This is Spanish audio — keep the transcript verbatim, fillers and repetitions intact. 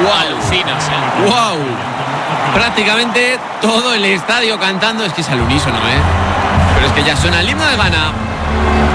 Wow. Alucinas, ¿eh? ¡Wow! Prácticamente todo el estadio cantando. Es que es al unísono, ¿eh? Pero es que ya suena el himno de Ghana.